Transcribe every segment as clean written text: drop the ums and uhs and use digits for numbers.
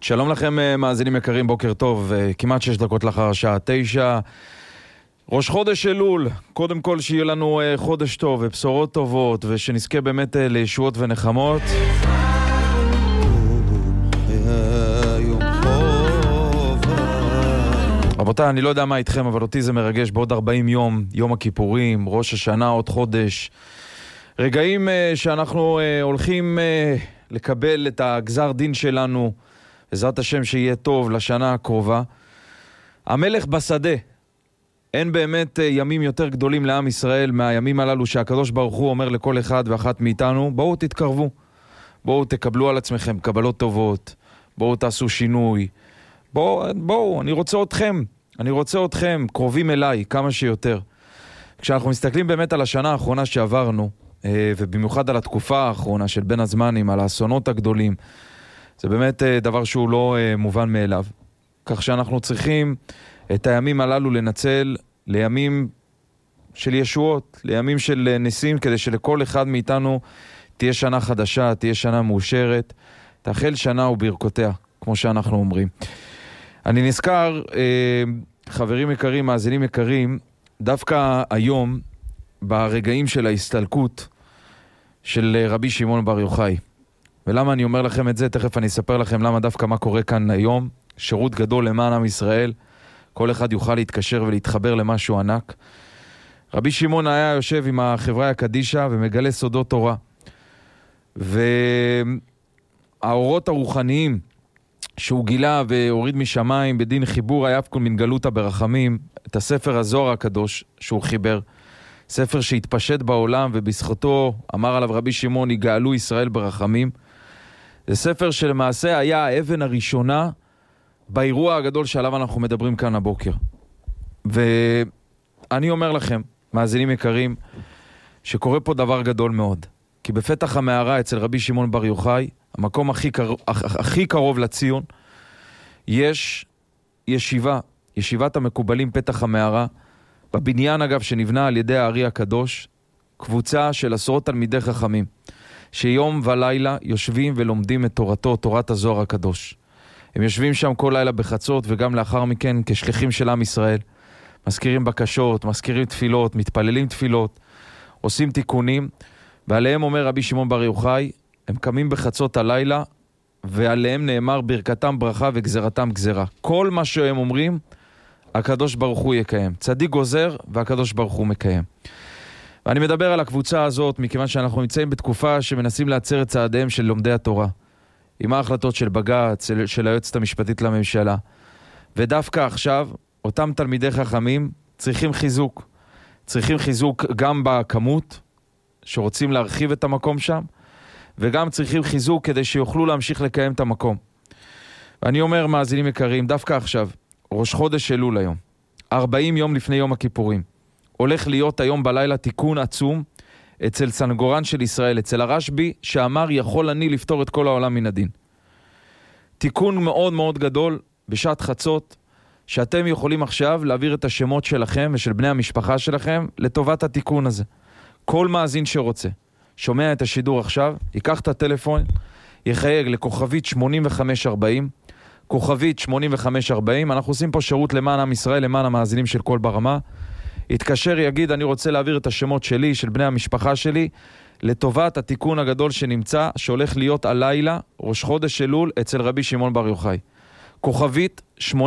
שלום לכם מאזינים יקרים, בוקר טוב, כמעט 6 דקות לאחר השעה 9. ראש חודש אלול, קודם כל שיהיה לנו חודש טוב ובשורות טובות, ושנזכה באמת לישועות ונחמות. רבותיי, אני לא יודע מה איתכם, אבל אותי זה מרגש. בעוד 40 יום, יום הכיפורים, ראש השנה, עוד חודש. רגעים שאנחנו הולכים לקבל את הגזר דין שלנו, בעזרת השם שיהיה טוב לשנה הקרובה. המלך בשדה. אין באמת ימים יותר גדולים לעם ישראל מהימים הללו שהקדוש ברוך הוא אומר לכל אחד ואחת מאיתנו, בואו תתקרבו, בואו תקבלו על עצמכם קבלות טובות, בואו תעשו שינוי, בואו, אני רוצה אתכם קרובים אליי כמה שיותר. כשאנחנו מסתכלים באמת על השנה האחרונה שעברנו, ובמיוחד על התקופה האחרונה של בין הזמנים, על האסונות הגדולים, זה באמת דבר שהוא לא מובן מאליו. כך שאנחנו צריכים את הימים הללו לנצל לימים של ישועות, לימים של ניסים, כדי שלכל אחד מאיתנו תהיה שנה חדשה, תהיה שנה מאושרת, תחל שנה וברכותיה, כמו שאנחנו אומרים. אני נזכר, חברים יקרים, מאזינים יקרים, דווקא היום, ברגעים של ההסתלקות של רבי שמעון בר יוחאי. ולמה אני אומר לכם את זה? תכף אני אספר לכם למה דווקא מה קורה כאן היום. שירות גדול למען עם ישראל. כל אחד יוכל להתקשר ולהתחבר למשהו ענק. רבי שמעון היה יושב עם החברה הקדישה ומגלה סודות תורה. והאורות הרוחניים שהוא גילה והוריד משמיים בדין חיבור היה כל מן גלותה ברחמים, את הספר הזוהר הקדוש שהוא חיבר. ספר שהתפשט בעולם ובזכותו אמר עליו רבי שמעון יגאלו ישראל ברחמים. זה ספר שלמעשה היה האבן הראשונה באירוע הגדול שעליו אנחנו מדברים כאן הבוקר. ואני אומר לכם, מאזינים יקרים, שקורה פה דבר גדול מאוד. כי בפתח המערה אצל רבי שמעון בר יוחאי, המקום הכי קרוב לציון, יש ישיבת המקובלים פתח המערה, בבניין אגב שנבנה על ידי הארי הקדוש, קבוצה של עשרות תלמידי חכמים, שיום ולילה יושבים ולומדים את תורתו, תורת הזוהר הקדוש. הם יושבים שם כל לילה בחצות וגם לאחר מכן כשליחים של עם ישראל. מזכירים בקשות, מזכירים תפילות, מתפללים תפילות, עושים תיקונים, ועליהם אומר רבי שמעון בר יוחאי, הם קמים בחצות הלילה, ועליהם נאמר ברכתם ברכה וגזרתם גזרה. כל מה שהם אומרים, הקדוש ברוך הוא יקיים. צדיק גוזר והקדוש ברוך הוא מקיים. ואני מדבר על הקבוצה הזאת מכיוון שאנחנו נמצאים בתקופה שמנסים לעצר את צעדיהם של לומדי התורה. עם ההחלטות של בג"ץ, של היועצת המשפטית לממשלה. ודווקא עכשיו, אותם תלמידי חכמים צריכים חיזוק. צריכים חיזוק גם בכמות, שרוצים להרחיב את המקום שם, וגם צריכים חיזוק כדי שיוכלו להמשיך לקיים את המקום. ואני אומר, מאזינים יקרים, דווקא עכשיו, ראש חודש אלול היום, 40 יום לפני יום הכיפורים, הולך להיות היום בלילה תיקון עצום אצל סנגורן של ישראל, אצל הרשב"י, שאמר יכול אני לפתור את כל העולם מן הדין. תיקון מאוד מאוד גדול בשעת חצות, שאתם יכולים עכשיו להעביר את השמות שלכם ושל בני המשפחה שלכם לטובת התיקון הזה. כל מאזין שרוצה, שומע את השידור עכשיו, ייקח את הטלפון, יחייג לכוכבית 8540, כוכבית 8540, אנחנו עושים פה שירות למען עם ישראל, למען המאזינים של כל ברמה, יתקשר, יגיד, אני רוצה להעביר את השמות שלי, של בני המשפחה שלי, לטובת התיקון הגדול שנמצא, שהולך להיות הלילה, ראש חודש אלול, אצל רבי שמעון בר יוחאי. כוכבית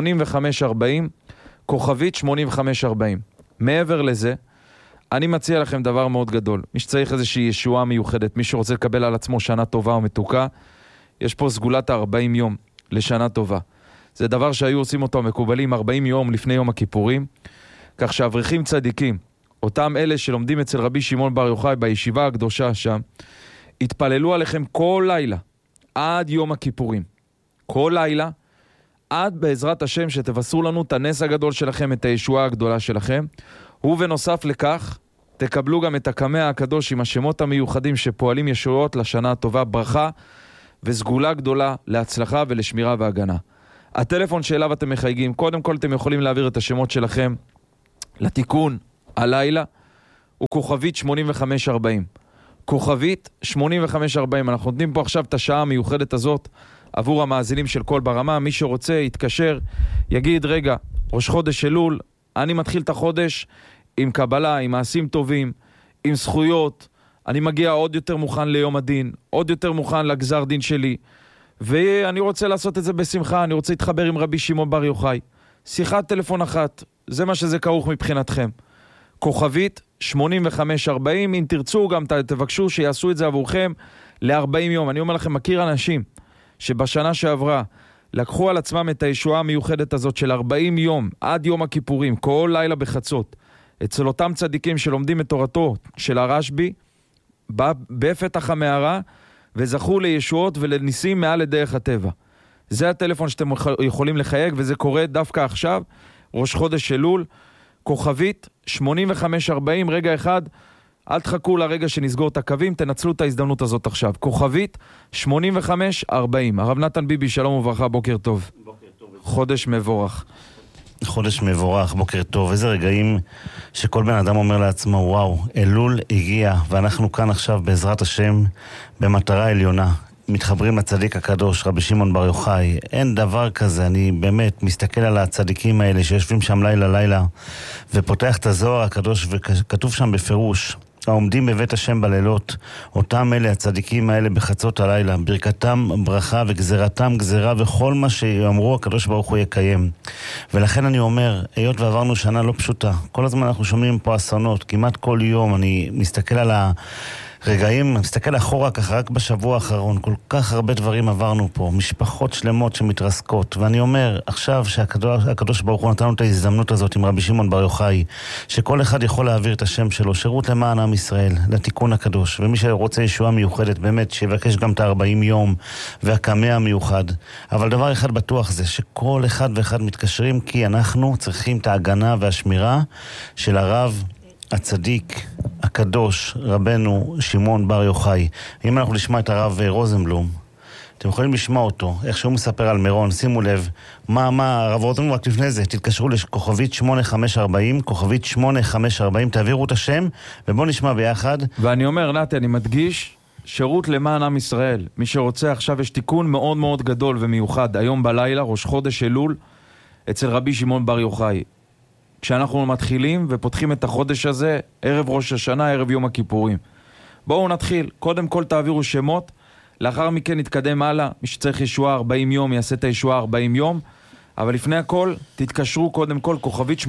8540, כוכבית 8540. מעבר לזה, אני מציע לכם דבר מאוד גדול. מי שצריך איזושהי ישועה מיוחדת, מי שרוצה לקבל על עצמו שנה טובה ומתוקה, יש פה סגולת 40 יום לשנה טובה. זה דבר שהיו עושים אותו מקובלים 40 יום לפני יום הכיפורים, כך שאברכים צדיקים, אותם אלה שלומדים אצל רבי שמעון בר יוחאי בישיבה הקדושה שם, התפללו עליכם כל לילה, עד יום הכיפורים. כל לילה, עד בעזרת השם שתבשרו לנו את הנס הגדול שלכם, את הישועה הגדולה שלכם. ובנוסף לכך, תקבלו גם את הקמע הקדוש עם השמות המיוחדים שפועלים ישועות לשנה הטובה, ברכה וסגולה גדולה להצלחה ולשמירה והגנה. הטלפון שאליו אתם מחייגים, קודם כל אתם יכולים להעביר את השמות שלכם לתיקון הלילה, הוא כוכבית 8540. כוכבית 8540, אנחנו נותנים פה עכשיו את השעה המיוחדת הזאת, עבור המאזינים של כל ברמה, מי שרוצה יתקשר, יגיד, רגע, ראש חודש אלול, אני מתחיל את החודש עם קבלה, עם מעשים טובים, עם זכויות, אני מגיע עוד יותר מוכן ליום הדין, עוד יותר מוכן לגזר דין שלי, ואני רוצה לעשות את זה בשמחה, אני רוצה להתחבר עם רבי שמעון בר יוחאי. שיחת טלפון אחת, זה מה שזה כרוך מבחינתכם. כוכבית 8540, אם תרצו גם תבקשו שיעשו את זה עבורכם ל-40 יום. אני אומר לכם, מכיר אנשים שבשנה שעברה לקחו על עצמם את הישועה המיוחדת הזאת של 40 יום עד יום הכיפורים, כל לילה בחצות, אצל אותם צדיקים שלומדים את תורתו של הרשב"י, בפתח המערה, וזכו לישועות ולניסים מעל לדרך הטבע. זה הטלפון שאתם יכולים לחייג, וזה קורה דווקא עכשיו, ראש חודש אלול, כוכבית 8540, רגע אחד, אל תחכו לרגע שנסגור את הקווים, תנצלו את ההזדמנות הזאת עכשיו. כוכבית 8540. הרב נתן ביבי, שלום וברכה, בוקר טוב. בוקר טוב. חודש מבורך. חודש מבורך, בוקר טוב. איזה רגעים שכל בן אדם אומר לעצמו, וואו, אלול הגיע, ואנחנו כאן עכשיו בעזרת השם במטרה עליונה. מתחברים לצדיק הקדוש, רבי שמעון בר יוחאי. אין דבר כזה, אני באמת מסתכל על הצדיקים האלה שיושבים שם לילה ופותח את הזוהר הקדוש, וכתוב שם בפירוש, העומדים בבית השם בלילות, אותם אלה, הצדיקים האלה בחצות הלילה, ברכתם ברכה וגזרתם גזרה, וכל מה שאמרו הקדוש ברוך הוא יקיים. ולכן אני אומר, היות ועברנו שנה לא פשוטה, כל הזמן אנחנו שומעים פה אסונות, כמעט כל יום אני מסתכל על רגעים, מסתכל אחורה ככה, רק בשבוע האחרון, כל כך הרבה דברים עברנו פה, משפחות שלמות שמתרסקות, ואני אומר, עכשיו שהקדוש ברוך הוא נתנו את ההזדמנות הזאת עם רבי שמעון בר יוחאי, שכל אחד יכול להעביר את השם שלו, שירות למען עם ישראל, לתיקון הקדוש, ומי שרוצה ישועה מיוחדת, באמת, שיבקש גם את 40 יום, והקמע המיוחד, אבל דבר אחד בטוח זה, שכל אחד ואחד מתקשרים, כי אנחנו צריכים את ההגנה והשמירה של הרב, הצדיק, הקדוש, רבנו שמעון בר יוחאי. אם אנחנו נשמע את הרב רוזנבלום, אתם יכולים לשמוע אותו, איך שהוא מספר על מירון, שימו לב, מה הרב רוזנבלום, רק לפני זה, תתקשרו לכוכבית 8540, כוכבית 8540, תעבירו את השם, ובואו נשמע ביחד. ואני אומר, נתי, אני מדגיש, שירות למען עם ישראל. מי שרוצה, עכשיו יש תיקון מאוד מאוד גדול ומיוחד, היום בלילה, ראש חודש אלול, אצל רבי שמעון בר יוחאי. כשאנחנו מתחילים ופותחים את החודש הזה, ערב ראש השנה, ערב יום הכיפורים. בואו נתחיל. קודם כל תעבירו שמות, לאחר מכן נתקדם הלאה. מי שצריך ישועה 40 יום, יעשה את הישועה 40 יום. אבל לפני הכל, תתקשרו קודם כל, כוכבית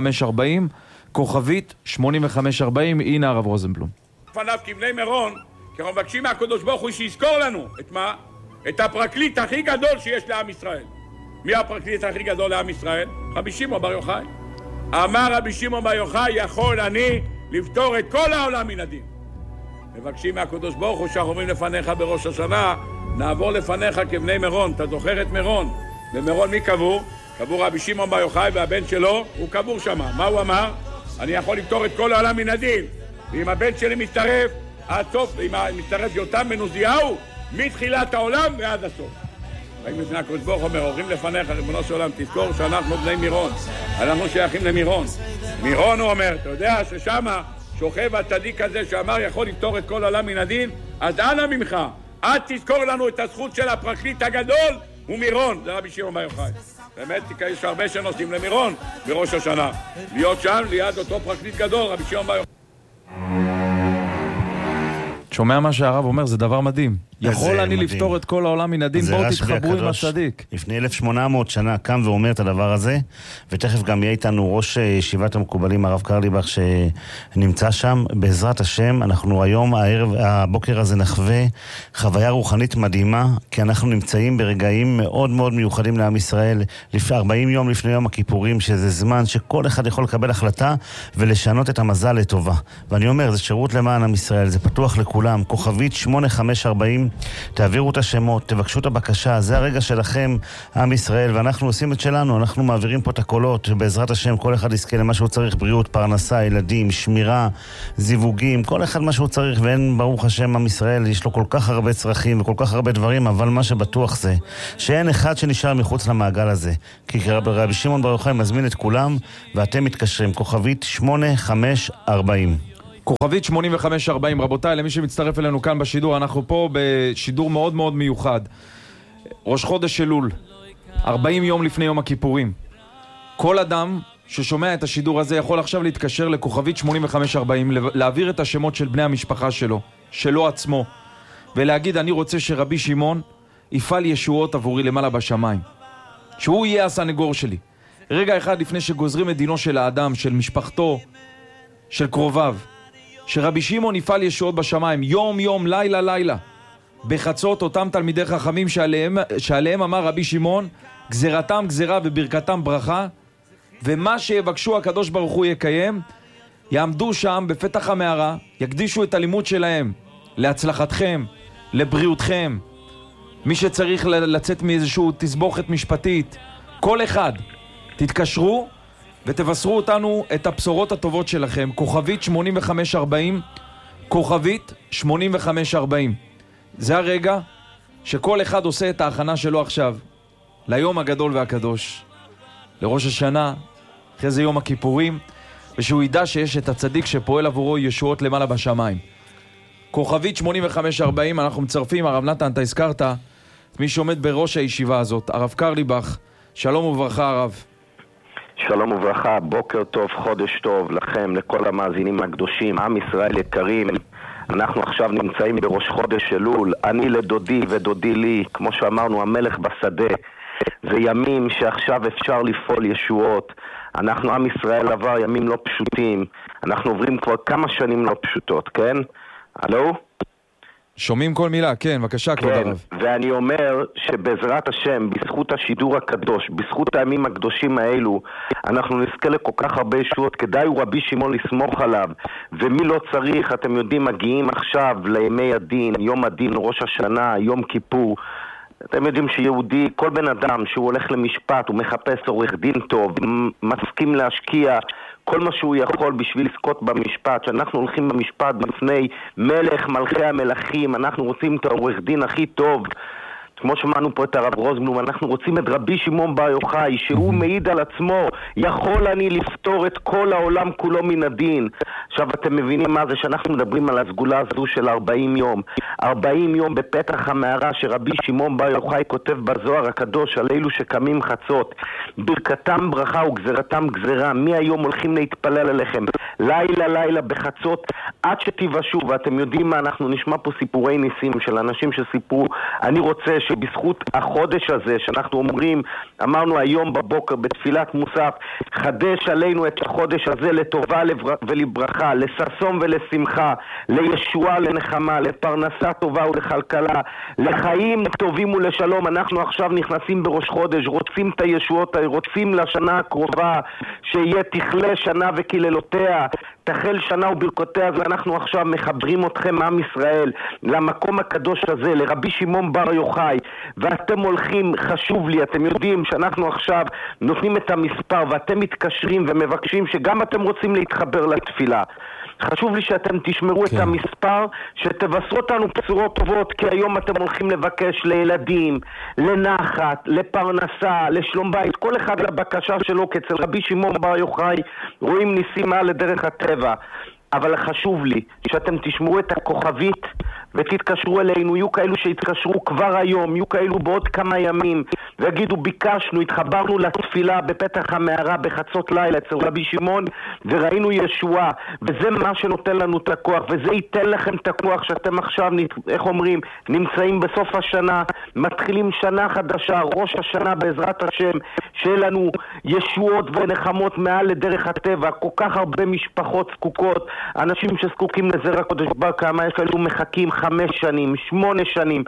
8540, כוכבית 8540, הנה הרב רוזנבלום. לפניו כבני מירון, כי אנחנו מבקשים מהקדוש ברוך הוא שיזכור לנו את מה? את הפרקליט הכי גדול שיש לעם ישראל. מי הפרקליט הכי גדול לעם ישראל? רבי שמעון בר יוחאי. אמר רבי שמעון בר יוחאי, יכול אני לפתור את כל העולם מן הדין. מבקשים מהקדוש ברוך הוא שאנחנו אומרים לפניך בראש השנה, נעבור לפניך כבני מירון. אתה זוכר את מירון? במירון מי קבור? קבור רבי שמעון בר יוחאי, והבן שלו הוא קבור שם. מה הוא אמר? אני יכול לפתור את כל העולם מן הדין. ואם הבן שלי מצטרף עד סוף, אם מצטרף יותם בן עוזיהו, מתחילת העולם ועד הסוף. באים לפני הקדוש ברוך הוא אומר, הורים לפניך, ריבונו של עולם, תזכור שאנחנו בני מירון, אנחנו שייכים למירון. מירון הוא אומר, אתה יודע ששמה שוכב הצדיק הזה שאמר יכול לפתור את כל העולם מן הדין, אז אנא ממך, אל תזכור לנו את הזכות של הפרקליט הגדול, הוא מירון, זה רבי שמעון בר יוחאי. באמת יש הרבה שנוסעים למירון בראש השנה, להיות שם ליד אותו פרקליט גדול, רבי שמעון בר יוחאי. שומע מה שהרב אומר, זה דבר מדהים. יכול אני לפתור את כל העולם מן הדין, בואו תתחברו עם הצדיק. לפני 1800 שנה קם ואומר את הדבר הזה, ותכף גם יהיה איתנו ראש ישיבת המקובלים, הרב קרליבך, שנמצא שם. בעזרת השם, אנחנו היום, הבוקר הזה נחווה חוויה רוחנית מדהימה, כי אנחנו נמצאים ברגעים מאוד מאוד מיוחדים לעם ישראל, 40 יום לפני יום הכיפורים, שזה זמן שכל אחד יכול לקבל החלטה ולשנות את המזל לטובה. ואני אומר, זה שירות למען עם ישראל, זה פתוח לכולם. כוכבית 8540, תעבירו את השמות, תבקשו את הבקשה, זה הרגע שלכם, עם ישראל, ואנחנו עושים את שלנו, אנחנו מעבירים פה את הקולות, ובעזרת השם כל אחד יזכה למה שהוא צריך, בריאות, פרנסה, ילדים, שמירה, זיווגים, כל אחד מה שהוא צריך, ואין ברוך השם עם ישראל, יש לו כל כך הרבה צרכים וכל כך הרבה דברים, אבל מה שבטוח זה, שאין אחד שנשאר מחוץ למעגל הזה, כי רבי שמעון בר יוחאי מזמין את כולם, ואתם מתקשרים, כוכבית 8540. כוכבית 8540, רבותיי, למי שמצטרף אלינו כאן בשידור, אנחנו פה בשידור מאוד מאוד מיוחד. ראש חודש אלול, 40 יום לפני יום הכיפורים. כל אדם ששומע את השידור הזה יכול עכשיו להתקשר לכוכבית 8540, להעביר את השמות של בני המשפחה שלו עצמו, ולהגיד אני רוצה שרבי שמעון יפעל ישועות עבורי למעלה בשמיים, שהוא יהיה הסנגור שלי. רגע אחד לפני שגוזרים את דינו של האדם, של משפחתו, של קרוביו, שרבי שמעון יפעל ישועות בשמיים, יום יום, לילה לילה, בחצות אותם תלמידי חכמים שעליהם אמר רבי שמעון, גזרתם גזרה וברכתם ברכה, ומה שיבקשו הקדוש ברוך הוא יקיים. יעמדו שם בפתח המערה, יקדישו את הלימוד שלהם להצלחתכם, לבריאותכם. מי שצריך לצאת מאיזשהו תסבוכת משפטית, כל אחד, תתקשרו ותבשרו אותנו את הבשורות הטובות שלכם. כוכבית 8540, כוכבית 8540. זה הרגע שכל אחד עושה את ההכנה שלו עכשיו ליום הגדול והקדוש, לראש השנה, אחרי זה יום הכיפורים, ושהוא ידע שיש את הצדיק שפועל עבורו ישועות למעלה בשמיים. כוכבית 8540, אנחנו מצרפים, הרב נתן, אתה הזכרת את מי שעומד בראש הישיבה הזאת, הרב קרליבך. שלום וברכה הרב. שלום וברכה, בוקר טוב, חודש טוב לכם, לכל המאזינים הקדושים, עם ישראל יקרים. אנחנו עכשיו נמצאים בראש חודש אלול, אני לדודי ודודי לי, כמו שאמרנו, המלך בשדה. זה ימים שעכשיו אפשר לפעול ישועות. אנחנו, עם ישראל, עבר ימים לא פשוטים. אנחנו עוברים כבר כמה שנים לא פשוטות, כן? הלו? שומעים כל מילה, כן, בבקשה, כבוד הרב. ואני אומר שבעזרת השם, בזכות השידור הקדוש, בזכות הימים הקדושים האלו, אנחנו נזכה לכל כך הרבה ישועות. כדאי הוא רבי שמעון לסמוך עליו, ומי לא צריך, אתם יודעים, מגיעים עכשיו לימי הדין, יום הדין, ראש השנה, יום כיפור. אתם יודעים שיהודי, כל בן אדם שהוא הולך למשפט, הוא מחפש עורך דין טוב, מסכים להשקיע כל מה שהוא יכול בשביל לזכות במשפט. שאנחנו הולכים במשפט בפני מלך מלכי המלכים, אנחנו רוצים את העורך דין הכי טוב. כמו שמענו פה את הרב רוזנבלום, אנחנו רוצים את רבי שמעון בר יוחאי, שהוא מעיד על עצמו, יכול אני לפתור את כל העולם כולו מן הדין. עכשיו אתם מבינים מה זה שאנחנו מדברים על הסגולה הזו של 40 יום. 40 יום בפתח המערה שרבי שמעון בר יוחאי כותב בזוהר הקדוש על אלו שקמים חצות. ברכתם ברכה וגזרתם גזרה. מי היום הולכים להתפלל עליכם? לילה לילה בחצות עד שתיוושעו. ואתם יודעים מה, אנחנו נשמע פה סיפורי ניסים של אנשים שסיפרו. אני רוצה שבזכות החודש הזה שאנחנו אמרנו היום בבוקר בתפילת מוסף, חדש עלינו את החודש הזה לטובה ולברכה, לששום ולשמחה, לישועה, לנחמה, לפרנסה טובה ולכלכלה, לחיים טובים ולשלום. אנחנו עכשיו נכנסים בראש חודש, רוצים את הישועות, רוצים לשנה הקרובה שיהיה תכלה שנה וקללותיה, תחל שנה וברכותיה. ואנחנו עכשיו מחברים אתכם, עם ישראל, למקום הקדוש הזה, לרבי שמעון בר יוחאי. ואתם הולכים, חשוב לי, אתם יודעים שאנחנו עכשיו נותנים את המספר ואתם מתקשרים ומבקשים שגם אתם רוצים להתחבר לתפילה. חשוב לי שאתם תשמרו את המספר, שתבשרו אותנו בשורות טובות, כי היום אתם הולכים לבקש לילדים, לנחת, לפרנסה, לשלום בית, כל אחד לבקשה שלו, כי אצל רבי שמעון בר יוחאי רואים ניסים מעל לדרך הטבע. אבל חשוב לי שאתם תשמעו את הכוכבית ותתקשרו אלינו. יהיו כאלו שיתקשרו כבר היום, יהיו כאלו בעוד כמה ימים, ויגידו ביקשנו, התחברנו לתפילה בפתח המערה בחצות לילה אצל רבי שמעון וראינו ישועה. וזה מה שנותן לנו את הכוח, וזה ייתן לכם את הכוח שאתם עכשיו, איך אומרים, נמצאים בסוף השנה, מתחילים שנה חדשה, ראש השנה בעזרת השם, שיהיה לנו ישועות ונחמות מעל לדרך הטבע. כל כך הרבה משפחות זקוקות, אנשים שזקוקים לזרע קודש בר כמה, יש לנו מחכים 5 שנים, 8 שנים,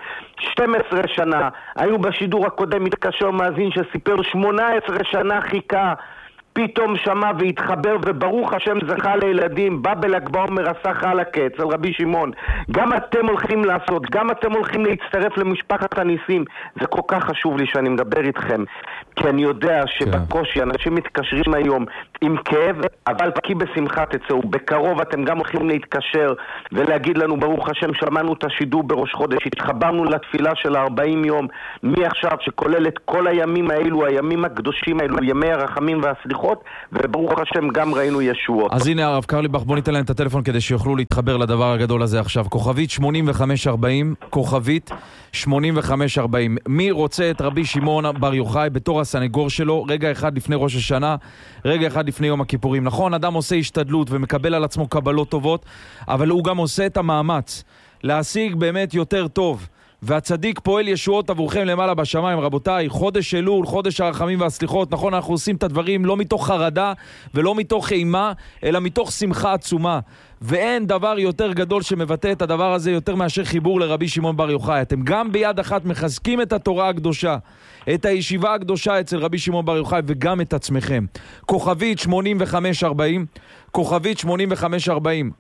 12 שנה. היינו בשידור הקודם מתקשר מאזין שסיפר 18 שנה חיכה, פתאום שמע והתחבר וברוך השם זכה לילדים, בא בל"ג בעומר עשה חלקה אצל רבי שמעון. גם אתם הולכים לעשות, גם אתם הולכים להצטרף למשפחת הניסים. זה כל כך חשוב לי שאני מדבר איתכם, כי אני יודע שבקושי אנשים מתקשרים היום עם כאב, אבל כי בשמחה תצאו. בקרוב אתם גם הולכים להתקשר ולהגיד לנו ברוך השם שמענו את השידור בראש חודש, התחברנו לתפילה של 40 יום מעכשיו, שכולל את כל הימים האלו, הימים הקדושים האלו, ימי הרחמים והסליחות הצלחות, וברוך השם גם ראינו ישועות. אז הנה הרב קרליבך, בוא ניתן להם את הטלפון כדי שיוכלו להתחבר לדבר הגדול הזה עכשיו. כוכבית 8540, כוכבית 8540. מי רוצה את רבי שמעון בר יוחאי בתור הסנגור שלו רגע אחד לפני ראש השנה, רגע אחד לפני יום הכיפורים? נכון, אדם עושה השתדלות ומקבל על עצמו קבלות טובות, אבל הוא גם עושה את המאמץ להשיג באמת יותר טוב, והצדיק פועל ישועות עבורכם למעלה בשמיים. רבותיי, חודש אלול, חודש הרחמים והסליחות. נכון, אנחנו עושים את הדברים לא מתוך חרדה ולא מתוך אימה, אלא מתוך שמחה עצומה, ואין דבר יותר גדול שמבטא את הדבר הזה יותר מאשר חיבור לרבי שמעון בר יוחאי. אתם גם ביד אחת מחזקים את התורה הקדושה, את הישיבה הקדושה אצל רבי שמעון בר יוחאי, וגם את עצמכם. כוכבית 8540, כוכבית 8540.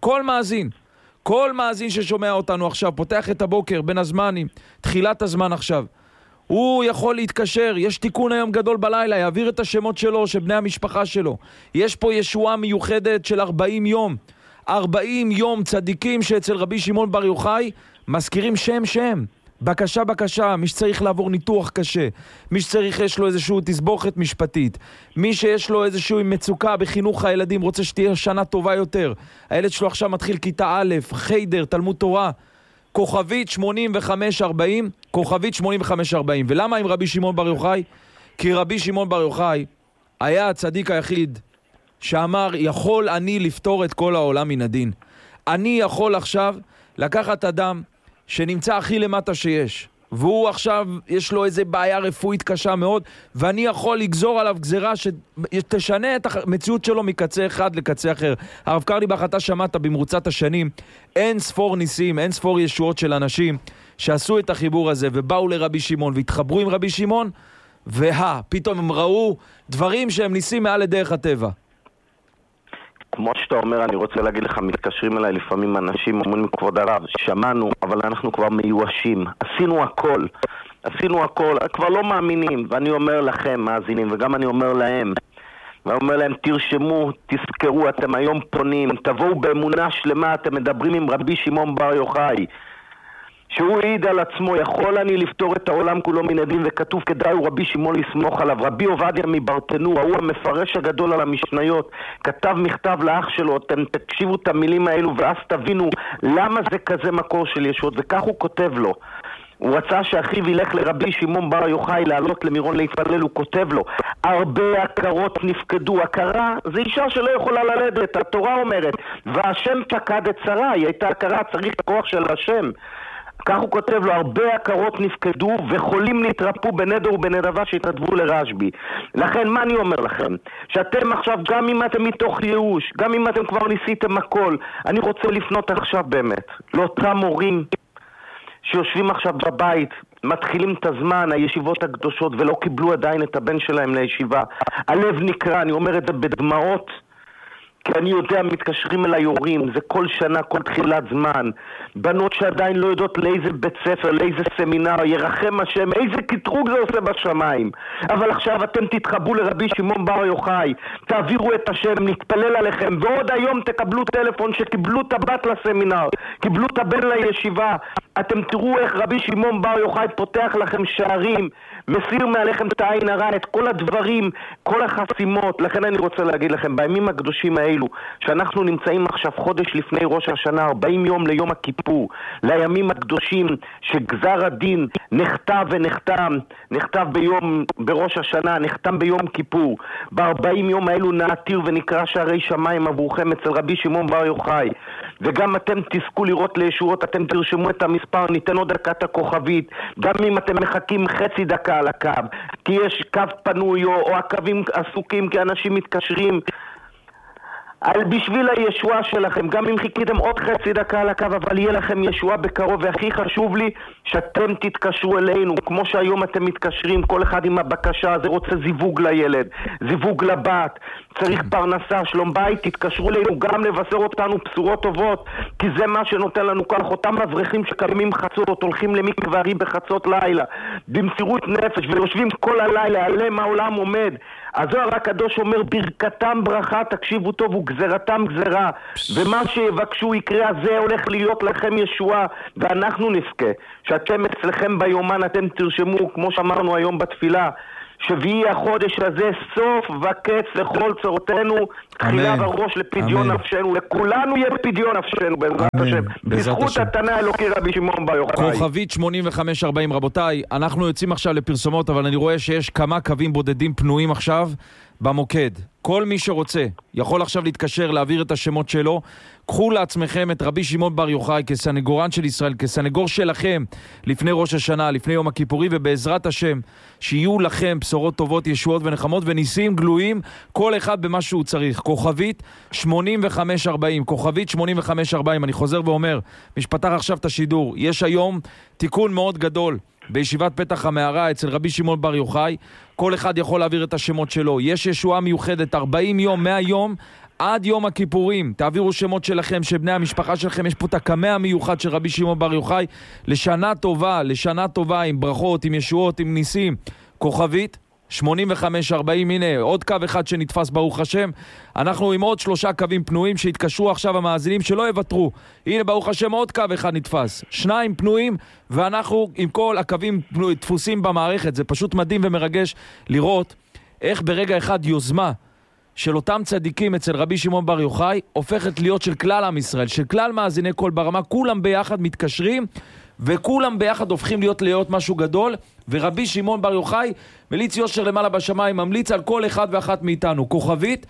כל מאזין ששומע אותנו עכשיו, פותח את הבוקר בין הזמנים, תחילת הזמן עכשיו, הוא יכול להתקשר. יש תיקון היום גדול בלילה, יעביר את השמות שלו, של בני המשפחה שלו. יש פה ישועה מיוחדת של 40 יום. 40 יום צדיקים שאצל רבי שמעון בר יוחאי מזכירים שם. בקשה, מי שצריך לעבור ניתוח קשה, מי שצריך יש לו איזשהו תסבוכת משפטית, מי שיש לו איזשהו מצוקה בחינוך הילדים, רוצה שתהיה שנה טובה יותר, הילד שלו עכשיו מתחיל כיתה א', חיידר, תלמוד תורה. כוכבית 8540, כוכבית 8540. ולמה עם רבי שמעון בר יוחאי? כי רבי שמעון בר יוחאי היה הצדיק היחיד שאמר, יכול אני לפתור את כל העולם מן הדין. אני יכול עכשיו לקחת אדם שנמצא הכי למטה שיש, והוא עכשיו יש לו איזה בעיה רפואית קשה מאוד, ואני יכול לגזור עליו גזרה שתשנה את המציאות שלו מקצה אחד לקצה אחר. הרב קרליבך, אתה שמעת במרוצת השנים אין ספור ניסים, אין ספור ישועות של אנשים שעשו את החיבור הזה ובאו לרבי שמעון והתחברו עם רבי שמעון, פתאום הם ראו דברים שהם ניסים מעל לדרך הטבע. כמו שאתה אומר, אני רוצה להגיד לך, מתקשרים אליי לפעמים אנשים, אומרים כבוד הרב, שמענו, אבל אנחנו כבר מיואשים. עשינו הכל, כבר לא מאמינים. ואני אומר לכם, מאזינים, וגם אני אומר להם, ואני אומר להם, תרשמו, תזכרו, אתם היום פונים, תבואו באמונה שלמה, אתם מדברים עם רבי שמעון בר יוחאי, שהוא העיד על עצמו, יכול אני לפתור את העולם כולו מן הדין, וכתוב כדאי הוא רבי שמעון לסמוך עליו. רבי עובדיה מברטנורא, הוא המפרש הגדול על המשניות, כתב מכתב לאח שלו, אתם תקשיבו את המילים האלו ואז תבינו למה זה כזה מקור של ישועות, וכך הוא כותב לו. הוא רצה שאחיו ילך לרבי שמעון בר יוחאי לעלות למירון להתפלל, הוא כותב לו, הרבה עקרות נפקדו. עקרה זה אישה שלא יכולה ללדת, התורה אומרת, והשם פקד את שרה, היא הייתה עקרה, צריך את הכוח של השם. כך הוא כותב לו, הרבה עקרות נפקדו וחולים נתרפו בנדר ובנדבה שהתרדבו לרשב"י. לכן מה אני אומר לכם? שאתם עכשיו, גם אם אתם מתוך ייאוש, גם אם אתם כבר ניסיתם הכל, אני רוצה לפנות עכשיו באמת לאותם מורים שיושבים עכשיו בבית, מתחילים את הזמן, הישיבות הקדושות, ולא קיבלו עדיין את הבן שלהם לישיבה. הלב נקרע, אני אומר את זה בדמעות, כי אני יודע, מתקשרים אליי הורים, זה כל שנה, כל תחילת זמן, בנות שעדיין לא יודעות לאיזה בית ספר, לאיזה סמינר, ירחם השם, איזה קטרוג זה עושה בשמיים. אבל עכשיו אתם תתחברו לרבי שמעון בר יוחאי, תעבירו את השם, נתפלל עליכם, ועוד היום תקבלו טלפון שקיבלו את הבת לסמינר, קיבלו את הבן לישיבה. אתם תראו איך רבי שמעון בר יוחאי פותח לכם שערים, מסיר מעליכם את העין הרע, את כל הדברים, כל החסימות. לכן אני רוצה להגיד לכם, בימים הקדושים האלו, שאנחנו נמצאים עכשיו חודש לפני ראש השנה, 40 יום ליום הכיפור, לימים הקדושים שגזר הדין נכתב ונחתם, נכתב בראש השנה, נחתם ביום כיפור. ב40 יום האלו נעתיר ונקרא שערי שמיים עבורכם אצל רבי שמעון בר יוחאי. וגם אתם תזכו לראות לישועות, אתם תרשמו את המספר, ניתן עוד דקת הכוכבית, גם אם אתם מחכים חצי דקה על הקו, כי יש קו פנוי או הקווים עסוקים כי אנשים מתקשרים בשביל הישועה שלכם, גם אם חיכיתם עוד חצי דקה על הקו, אבל יהיה לכם ישועה בקרוב. והכי חשוב לי שאתם תתקשרו אלינו, כמו שהיום אתם מתקשרים, כל אחד עם הבקשה, זה רוצה זיווג לילד, זיווג לבת, צריך פרנסה, שלום בית, תתקשרו אלינו גם לבשר אותנו בשורות טובות, כי זה מה שנותן לנו כוח. אותם מבריחים שקמים חצות, הולכים למקווה בחצות לילה, במסירות נפש, ויושבים כל הלילה, עליהם העולם עומד. הזוהר הקדוש אומר, ברכתם ברכה, תקשיבו טוב, וגזרתם גזרה, ומה שיבקשו יקרה, זה הולך להיות לכם ישועה, ואנחנו נזכה, שאתם אצלכם ביומן, אתם תרשמו, כמו שאמרנו היום בתפילה, שביעי החודש הזה סוף וקץ לכל צורותינו, תחילה בראש לפדיון נפשנו, לכולנו יהיה פדיון נפשנו בעזרת השם, בזכות התנא אלוקי רבי שמעון בר יוחאי. כוכבית 8540, רבותיי, אנחנו יוצאים עכשיו לפרסומות, אבל אני רואה שיש כמה קווים בודדים פנויים עכשיו במוקד. כל מי שרוצה יכול עכשיו להתקשר, להעביר את השמות שלו. קחו לעצמכם את רבי שמעון בר יוחאי כסנגורן של ישראל, כסנגור שלכם לפני ראש השנה, לפני יום הכיפורים, ובעזרת השם שיהיו לכם בשורות טובות, ישועות ונחמות וניסים גלויים, כל אחד במה שהוא צריך. כוכבית 8540, כוכבית 8540. אני חוזר ואומר, משפטח עכשיו את השידור, יש היום תיקון מאוד גדול בישיבת פתח המערה אצל רבי שמעון בר יוחאי. כל אחד יכול להעביר את השמות שלו. יש ישועה מיוחדת 40 יום, 100 יום עד יום הכיפורים. תעבירו שמות שלכם, של בני המשפחה שלכם. יש פה את הקמע המיוחד של רבי שמעון בר יוחאי לשנה טובה, לשנה טובה, עם ברכות, עם ישועות, עם ניסים. כוכבית 8540, הנה עוד קו אחד שנתפס ברוך השם. אנחנו עם עוד 3 קווים פנויים שהתקשרו עכשיו המאזינים, שלא יוותרו. הנה ברוך השם עוד קו אחד נתפס, 2 פנויים, ואנחנו עם כל הקווים דפוסים במערכת. זה פשוט מדהים ומרגש לראות איך ברגע אחד יוזמה של אותם צדיקים אצל רבי שמעון בר יוחאי הופכת להיות של כלל עם ישראל, של כלל מאזיני כל ברמה. כולם ביחד מתקשרים וכולם ביחד הופכים להיות משהו גדול, ורבי שמעון בר יוחאי מליץ יושר למעלה בשמיים, ממליץ על כל אחד ואחת מאיתנו. כוכבית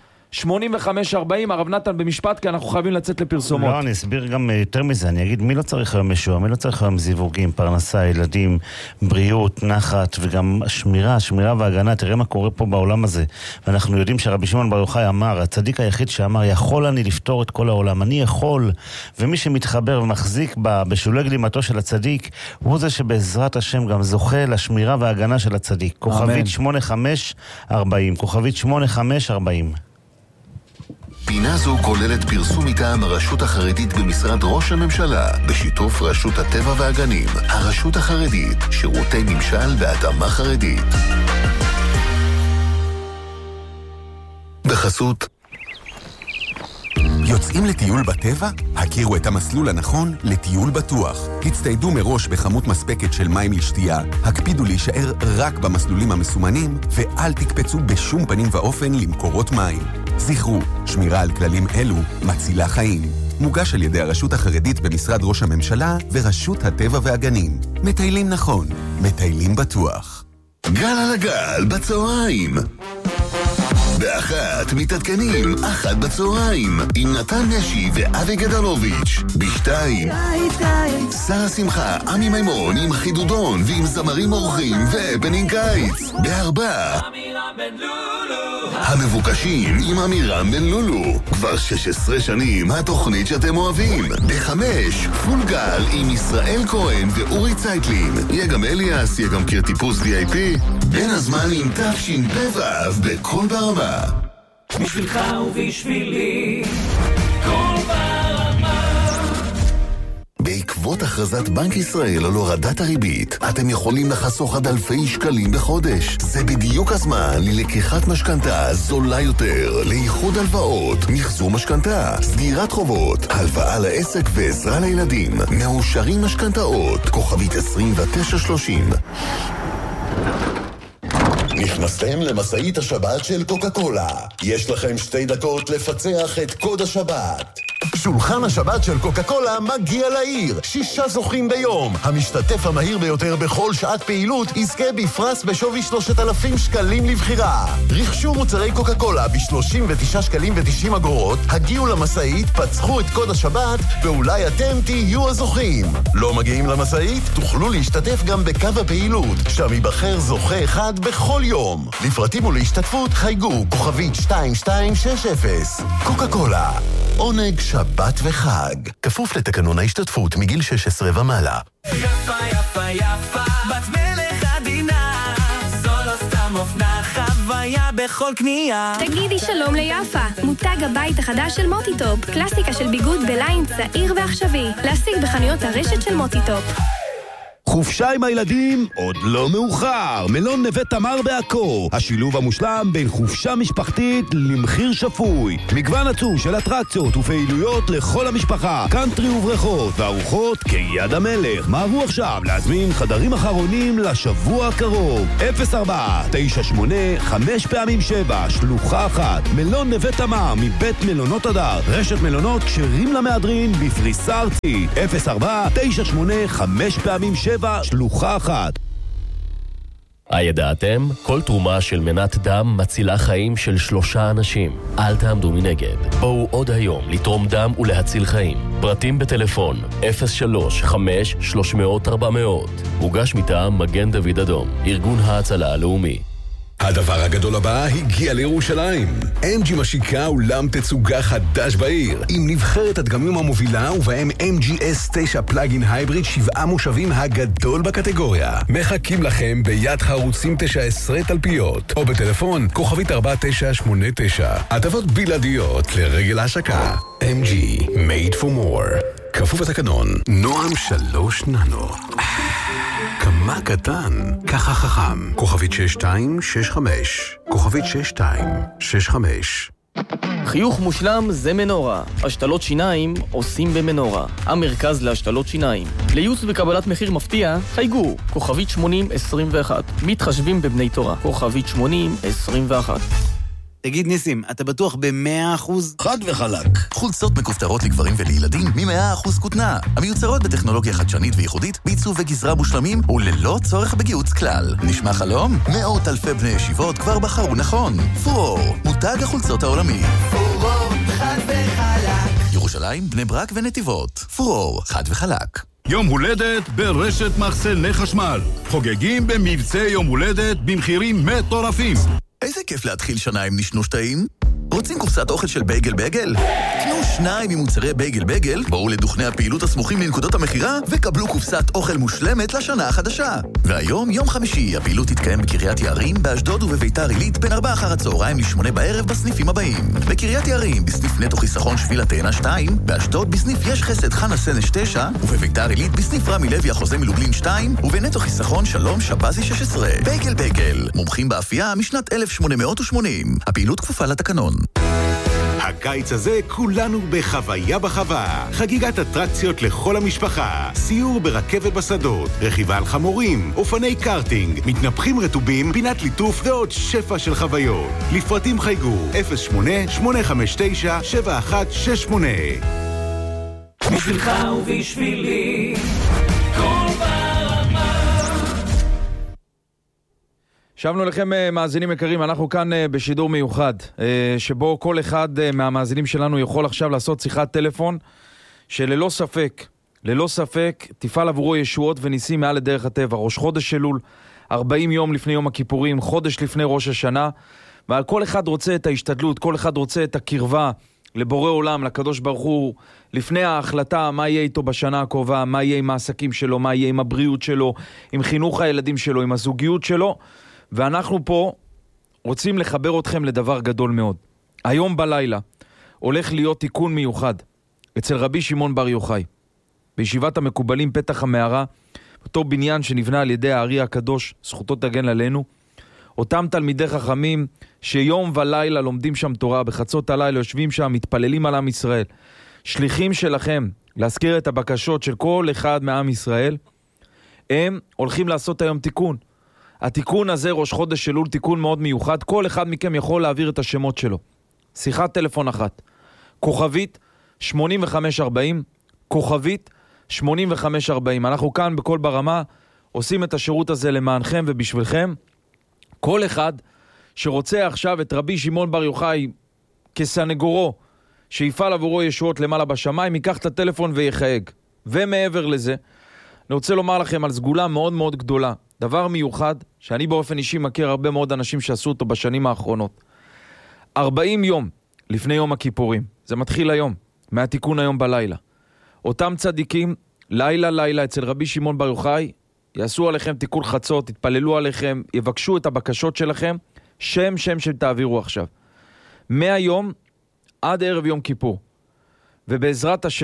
8540, הרב נתן במשפט, כי אנחנו חייבים לצאת לפרסומות. לא, אני אסביר גם יותר מזה, אני אגיד מי לא צריך היום ישועה, מי לא צריך היום זיווגים, פרנסה, ילדים, בריאות, נחת, וגם שמירה והגנה. תראה מה קורה פה בעולם הזה, ואנחנו יודעים שרבי שמעון בר יוחאי אמר, הצדיק היחיד שאמר, יכול אני לפתור את כל העולם, אני יכול, ומי שמתחבר ומחזיק בשולי גלימתו של הצדיק, הוא זה שבעזרת השם גם זוכה לשמירה והגנה של הצדיק. כוכבית 8540, כוכבית 8540. פינה זו כוללת פרסום מטעם הרשות החרדית במשרד ראש הממשלה, בשיתוף רשות הטבע והגנים, הרשות החרדית, שירותי ממשל והתאמה חרדית. בחסות יוצאים לטיול בטבע? הכירו את המסלול הנכון לטיול בטוח. הצטיידו מראש בכמות מספקת של מים לשתייה, הקפידו להישאר רק במסלולים המסומנים, ואל תקפצו בשום פנים ואופן למקורות מים. זכרו, שמירה על כללים אלו מצילה חיים. מוגש על ידי הרשות החרדית במשרד ראש הממשלה ורשות הטבע והגנים. מטיילים נכון, מטיילים בטוח. גל על הגל בצהריים. באחת מתעדכנים, 1 בצהריים, עם נתן נשי ואבי גדלוביץ'. ב2, שרה שמחה, עמי מימון עם חידודון ועם זמרים אורחים ובנין קיץ. ב4, המבוקשים עם אמירם בן לולו. כבר 16 שנים התוכנית שאתם אוהבים. ב5, פול גל עם ישראל כהן ואורי צייטלין. יהיה גם אליאס, יהיה גם קיר טיפוס VIP. בין הזמן עם תשפ"ו בכל ברמה. בשבילך ובשבילי כל ברמה. בעקבות הכרזת בנק ישראל על הורדת הריבית, אתם יכולים לחסוך עד אלפי שקלים בחודש. זה בדיוק הזמן ללקיחת משכנתה זולה יותר, לאיחוד הלוואות, מחזור משכנתה, סגירת חובות, הלוואה לעסק ועזרה לילדים. מאושרים משכנתאות, כוכבית 2930. נכנסתם למסעית השבת של קוקה קולה. יש לכם 2 דקות לפצח את קוד השבת. שולחן השבת של קוקה קולה מגיע לעיר. 6 זוכים ביום. המשתתף המהיר ביותר בכל שעת פעילות יזכה בפרס בשווי 3,000 שקלים לבחירה. רכשו מוצרי קוקה קולה ב-39 שקלים ו90 אגורות, הגיעו למסעית, פצחו את קוד השבת, ואולי אתם תהיו הזוכים. לא מגיעים למסעית? תוכלו להשתתף גם בקו הפעילות, שם ייבחר זוכה אחד בכל יום. לפרטים ולהשתתפות חייגו כוכבית 2260. קוקה קולה, עונג שבת וחג. כפוף לתקנון ההשתתפות מגיל 16 ומעלה. יפה יפה יפה, בת מלך עדינה, זו לא סתם אופנה, חוויה בכל קנייה. תגידי שלום ליפה, מותג הבית החדש של מוטיטופ, קלאסיקה של ביגוד בליין צעיר ועכשווי, להשיג בחנויות הרשת של מוטיטופ. חופשה עם הילדים עוד לא מאוחר. מלון נווה תמר בעכו, השילוב המושלם בין חופשה משפחתית למחיר שפוי. מגוון עצום של אטרקציות ופעילויות לכל המשפחה, קאנטרי ובריכות וארוחות כיד המלך. מהרו עכשיו להזמין חדרים אחרונים לשבוע הקרוב. 04-98-5x7 שלוחה 1. מלון נווה תמר מבית מלונות הדר, רשת מלונות כשרים למהדרין בפריסה ארצית. 04-98-5x7 שלוחה 1. הידעתם? כל תרומה של מנת דם מצילה חיים של 3 אנשים. אל תעמדו מנגד. בואו עוד היום לתרום דם ולהציל חיים. פרטים בטלפון 03-5-300-400. הוגש מטעם מגן דוד אדום, ארגון ההצלה הלאומי. הדבר הגדול הבא הגיע לירושלים. MG משיקה אולם תצוגה חדש בעיר, עם נבחרת הדגמים המובילה ובהם MG S9 פלאגין הייבריד 7 מושבים הגדול בקטגוריה. מחכים לכם ביד חרוצים 19 תלפיות, או בטלפון כוכבית 4989. הטבות בלעדיות לרגל ההשקה. MG, made for more. כפוף התקנון. נועם 3 ננו. כמה קטן, ככה חכם. כוכבית 6265. כוכבית 6265. חיוך מושלם זה מנורה. השתלות שיניים עושים במנורה. המרכז להשתלות שיניים. לייעוץ וקבלת מחיר מפתיע, חייגו. כוכבית 8021. מתחשבים בבני תורה. כוכבית 8021. תגיד ניסים, אתה בטוח ב100%? חד וחלק. חולצות מכופתרות לגברים ולילדים מ100% כותנה. המיוצרות בטכנולוגיה חדשנית וייחודית, בעיצוב וגזרה מושלמים וללא צורך בגיוץ כלל. נשמע חלום? מאות אלפי בני ישיבות כבר בחרו נכון. פורור, מותג החולצות העולמי. פורור, חד וחלק. ירושלים, בני ברק ונתיבות. פורור, חד וחלק. יום הולדת ברשת מחסני חשמל. חוגגים במבצע יום הולדת במחירים מטורפים. איזה כיף להתחיל שנה עם נשנוש טעים? רוצים קופסת אוכל של בייגל בייגל? קנו 2 ממוצרי בייגל בייגל, בואו לדוכני הפעילות הסמוכים לנקודות המחירה וקבלו קופסת אוכל מושלמת לשנה החדשה. והיום, יום חמישי, הפעילות תתקיים בקריית יערים, באשדוד ובביתר עילית בין 4 אחר הצהריים ל8 בערב בסניפים הבאים. בקריית יערים, בסניף נטו חיסכון שביל התאנה 2, באשדוד בסניף יש חסד חנה סנש 9, ובביתר עילית בסניף רמי לוי החוזה מלובלין 2, ובנטו חיסכון שלום שבזי 16. בייגל בייגל, מומחים באפייה משנת 1880. הפעילות כפופה לתקנון. הקיץ הזה כולנו בחוויה בחווה. חגיגת אטרקציות לכל המשפחה. סיור ברכבת בשדות, רכיבה על חמורים, אופני קארטינג, מתנפחים רטובים, פינת ליטוף ועוד שפע של חוויות. לפרטים חייגו 08-859-7168. בשבילך ובשבילי כל שבנו לכם מאזינים יקרים, אנחנו כאן בשידור מיוחד, שבו כל אחד מהמאזינים שלנו יכול עכשיו לעשות שיחת טלפון, שללא ספק, ללא ספק, תפעל עבורו ישועות וניסים מעל לדרך הטבע. ראש חודש אלול, 40 יום לפני יום הכיפורים, חודש לפני ראש השנה, וכל אחד רוצה את ההשתדלות, כל אחד רוצה את הקרבה לבורא עולם, לקדוש ברוך הוא, לפני ההחלטה מה יהיה איתו בשנה הקרובה, מה יהיה עם העסקים שלו, מה יהיה עם הבריאות שלו, עם חינוך הילדים שלו, עם הזוגיות שלו. ואנחנו פה רוצים לחבר אתכם לדבר גדול מאוד. היום בלילה הולך להיות תיקון מיוחד אצל רבי שמעון בר יוחאי, בישיבת המקובלים פתח המערה, אותו בניין שנבנה על ידי הארי הקדוש, זכותו תגן עלינו. אותם תלמידי חכמים שיום ולילה לומדים שם תורה, בחצות הלילה יושבים שם, מתפללים על עם ישראל, שליחים שלכם להזכיר את הבקשות של כל אחד מעם ישראל, הם הולכים לעשות היום תיקון. התיקון הזה, ראש חודש אלול, תיקון מאוד מיוחד. כל אחד מכם יכול להעביר את השמות שלו. שיחת טלפון אחת. כוכבית 8540, כוכבית 8540. אנחנו כאן בכל ברמה עושים את השירות הזה למענכם ובשבילכם. כל אחד שרוצה עכשיו את רבי שמעון בר יוחאי כסנגורו, שיפעל עבורו ישועות למעלה בשמיים, ייקח את הטלפון ויחייג. ומעבר לזה, אני רוצה לומר לכם על סגולה מאוד מאוד גדולה. דבר מיוחד, שאני באופן אישי מכיר הרבה מאוד אנשים שעשו אותו בשנים האחרונות. 40 יום לפני יום הכיפורים, זה מתחיל היום, מהתיקון היום בלילה. אותם צדיקים, לילה אצל רבי שמעון בר יוחאי, יעשו עליכם תיקון חצות, יתפללו עליכם, יבקשו את הבקשות שלכם, שם שתעבירו עכשיו. מהיום עד ערב יום כיפור. ובעזרת השם,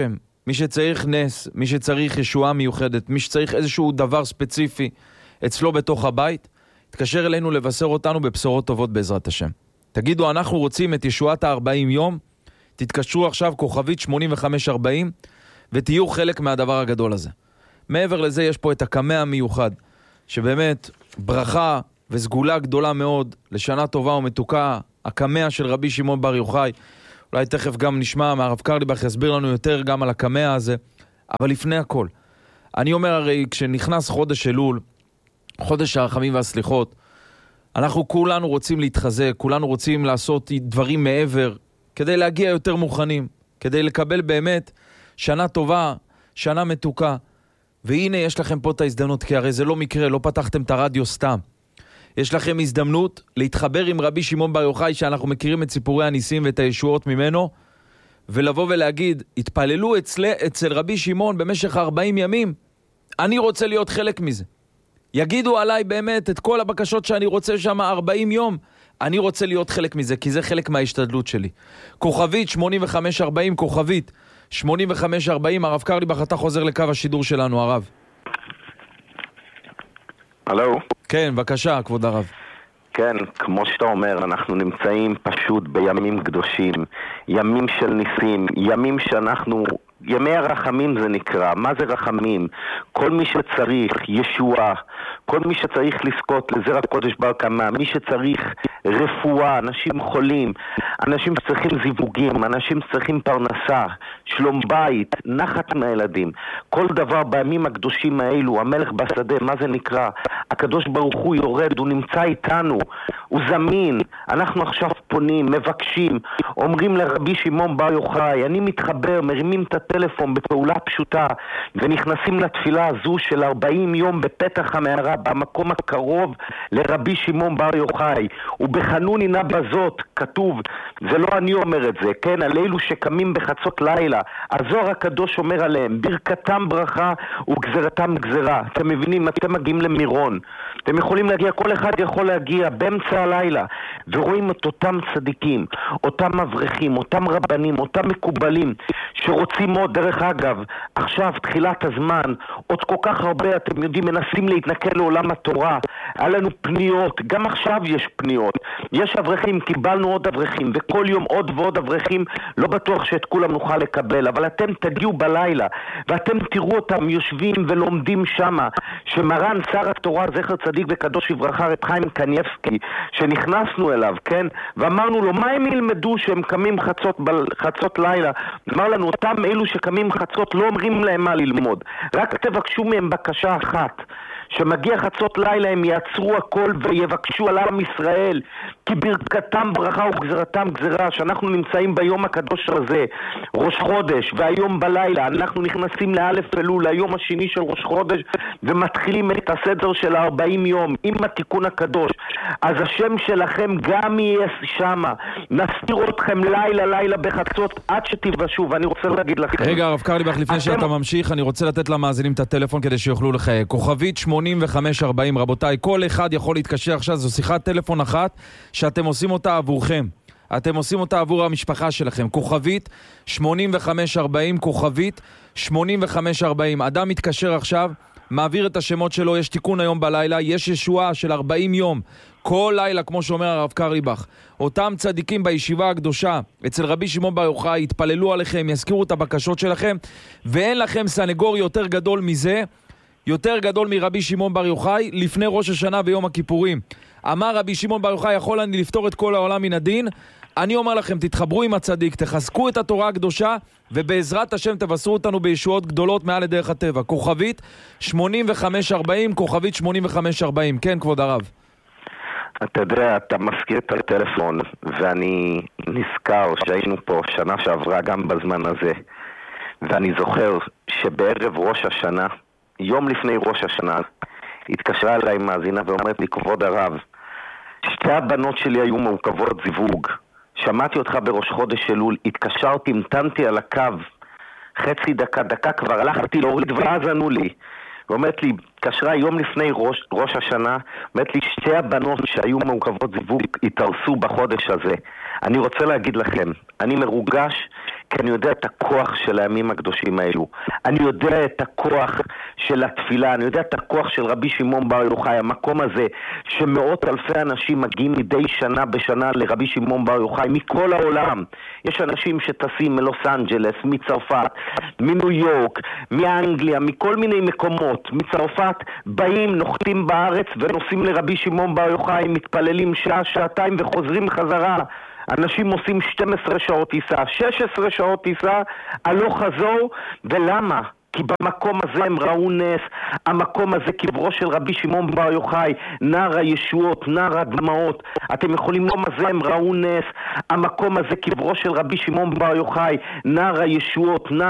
מי שצריך נס, מי שצריך ישועה מיוחדת, מי שצריך איזשהו דבר ספציפי אצלו בתוך הבית, תקשר אלינו לבשר אותנו בבשורות טובות בעזרת השם. תגידו, אנחנו רוצים את ישועת ה-40 יום, תתקשרו עכשיו כוכבית 8540 ותהיו חלק מהדבר הגדול הזה. מעבר לזה יש פה את הקמע המיוחד, שבאמת ברכה וסגולה גדולה מאוד לשנה טובה ומתוקה, הקמע של רבי שמעון בר יוחאי. אולי תכף גם נשמע מהרב קרליבך יסביר לנו יותר גם על הקמע הזה, אבל לפני הכל, אני אומר הרי כשנכנס חודש אלול, חודש הרחמים והסליחות, אנחנו כולנו רוצים להתחזק, כולנו רוצים לעשות דברים מעבר, כדי להגיע יותר מוכנים, כדי לקבל באמת שנה טובה, שנה מתוקה. והנה יש לכם פה את ההזדמנות, כי הרי זה לא מקרה, לא פתחתם את הרדיו סתם. יש לכם הזדמנות להתחבר עם רבי שמעון בר יוחאי, שאנחנו מכירים את סיפורי הניסים ואת הישועות ממנו, ולבוא ולהגיד, התפללו אצל רבי שמעון במשך 40 ימים, אני רוצה להיות חלק מזה. יגידו עליי באמת את כל הבקשות שאני רוצה שם 40 יום, אני רוצה להיות חלק מזה, כי זה חלק מההשתדלות שלי. כוכבית 8540, כוכבית 8540, הרב קרליבך, אתה חוזר לקו השידור שלנו, הרב. הלו? כן, בבקשה, כבוד הרב. כן, כמו שאתה אומר, אנחנו נמצאים פשוט בימים קדושים, ימים של ניסים, ימים שאנחנו, ימי הרחמים זה נקרא. מה זה רחמים? כל מי שצריך ישועה, כל מי שצריך לזכות לזרע קודש בר קמא, מי שצריך רפואה, אנשים חולים, אנשים שצריכים זיווגים, אנשים שצריכים פרנסה, שלום בית, נחת מהילדים, כל דבר בימים הקדושים האלו, המלך בשדה, מה זה נקרא? הקדוש ברוך הוא יורד, הוא נמצא איתנו, הוא זמין. אנחנו עכשיו פונים, מבקשים, אומרים לרבי שמעון בר יוחאי, אני מתחבר, מרימים את הטלפון בפעולה פשוטה ונכנסים לתפילה הזו של 40 יום בפתח המערה, במקום הקרוב לרבי שמעון בר יוחאי. ובחנוני נא בזאת כתוב, זה לא אני אומר את זה, כן, על אלו שקמים בחצות לילה, הזוהר הקדוש אומר עליהם, ברכתם ברכה וגזרתם גזרה. אתם מבינים, אתם מגיעים למירון, אתם יכולים להגיע, כל אחד יכול להגיע באמצע הלילה, ורואים את אותם צדיקים, אותם מבריחים, אותם רבנים, אותם מקובלים שרוצים עוד. דרך אגב, עכשיו תחילת הזמן, עוד כל כך הרבה, אתם יודעים, מנסים להתנקל לעולם התורה. היה לנו פניות, גם עכשיו יש פניות, יש אברכים, קיבלנו עוד אברכים, וכל יום עוד ועוד אברכים, לא בטוח שאת כולם נוכל לקבל, אבל אתם תגיעו בלילה ואתם תראו אותם יושבים ולומדים שמה, שמרן שר התורה זכר צדיק וקדוש לברכה רב חיים קניבסקי, שנכנסנו אליו, כן, ואמרנו לו, מה הם ילמדו שהם קמים חצות לילה? אמר לנו, אותם אלו שקמים חצות לא אומרים להם מה ללמוד, רק תבקשו מהם בקשה אחת, שמגיע חצות לילה הם יעצרו הכל ויבקשו על עם ישראל, כי ברכתם ברכה וגזרתם גזרה. שאנחנו נמצאים ביום הקדוש הזה, ראש חודש, והיום בלילה אנחנו נכנסים לאלף אלול, היום השני של ראש חודש, ומתחילים את הסדר של 40 יום עם התיקון הקדוש. אז השם שלכם גם יהיה שמה, נסתיר אתכם לילה בחצות עד שתיבשו. ואני רוצה להגיד לכם, רגע הרב קרליבך, לפני שאתה ממשיך, אני רוצה לתת למאזינים את הטלפון כדי שיוכלו לחייג. כוכבית 8540, רבותיי, כל אחד יכול להתקשר עכשיו, זו שיחת טלפון אחת שאתם עושים אותה עבורכם, אתם עושים אותה עבור המשפחה שלכם. כוכבית 8540, כוכבית 8540, אדם מתקשר עכשיו, מעביר את השמות שלו, יש תיקון היום בלילה, יש ישועה של 40 יום כל לילה, כמו שאומר הרב קרליבך. אותם צדיקים בישיבה הקדושה אצל רבי שמעון בר יוחאי יתפללו עליכם, יזכירו את הבקשות שלכם, ואין לכם סנגור יותר גדול מזה, יותר גדול מרבי שמעון בר יוחאי לפני ראש השנה ויום הכיפורים. אמר רבי שמעון בר יוחאי, יכול אני לפתור את כל העולם מן הדין? אני אומר לכם, תתחברו עם הצדיק, תחזקו את התורה הקדושה, ובעזרת השם תבשרו אותנו בישועות גדולות מעל לדרך הטבע. כוכבית 8540, כוכבית 8540. כן, כבוד הרב. אתה יודע, אתה מזכיר את הטלפון, ואני נזכר שהיינו פה שנה שעברה גם בזמן הזה, ואני זוכר שבערב ראש השנה, יום לפני ראש השנה, התקשרה אליי מאזינה ואומרת לי, כבוד הרב, שתי הבנות שלי היו מעוכבות זיווג, שמעתי אותך בראש חודש אלול, התקשרתי, המתנתי על הקו חצי דקה כבר הלכתי להוריד ואז ענו לי, ואומרת לי, התקשרה יום לפני ראש השנה, אומרת לי, שתי הבנות שהיו מעוכבות זיווג התארסו בחודש הזה. אני רוצה להגיד לכם, אני מרוגש כי אני יודע את הכוח של הימים הקדושים האלו. אני יודע את הכוח של התפילה, אני יודע את הכוח של רבי שמעון בר יוחאי, המקום הזה שמאות אלפי אנשים מגיעים מדי שנה בשנה לרבי שמעון בר יוחאי מכל העולם. יש אנשים שטסים מלוס אנג'לס, מצרפת, מניו יורק, מאנגליה, מכל מיני מקומות, מצרפת, באים, נוחתים בארץ ונוסעים לרבי שמעון בר יוחאי, מתפללים שעה, שעתיים וחוזרים חזרה. אנשים עושים 12 שעות טיסה, 16 שעות טיסה, הלוך חזור, ולמה? כי במקום הזה הם ראו נס, המקום הזה קברו של רבי שמעון בר יוחאי, נער הישועות, נער הדמעות, אתם יכולים לומר הזה הם ראו נס, המקום הזה קברו של רבי שמעון בר יוחאי, נער הישועות, נער